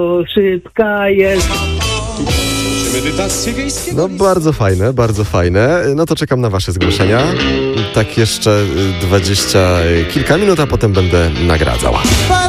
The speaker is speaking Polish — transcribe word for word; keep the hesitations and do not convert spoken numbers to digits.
Szybka jest. No bardzo fajne, bardzo fajne. No to czekam na wasze zgłoszenia. Tak jeszcze dwadzieścia kilka minut, a potem będę nagradzał.